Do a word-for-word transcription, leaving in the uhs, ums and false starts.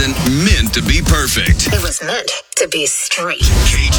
wasn't meant to be perfect. It was meant to be straight. K J